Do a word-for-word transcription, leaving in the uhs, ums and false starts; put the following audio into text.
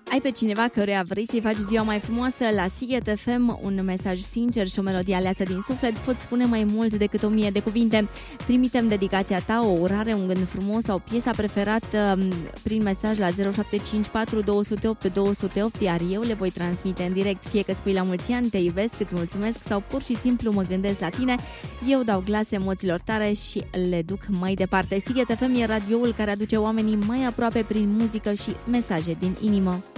Ai pe cineva căruia vrei să-i faci ziua mai frumoasă? La Sighet F M, un mesaj sincer și o melodie aleasă din suflet pot spune mai mult decât o mie de cuvinte. Trimitem dedicația ta, o urare, un gând frumos sau piesa preferată prin mesaj la zero șapte cinci patru doi zero opt doi zero opt, iar eu le voi transmite în direct. Fie că spui la mulți ani, te iubesc, îți mulțumesc sau pur și simplu mă gândesc la tine, eu dau glas emoțiilor tale și le duc mai departe. Sighet F M e radioul care aduce oamenii mai aproape prin muzică și mesaje din inimă.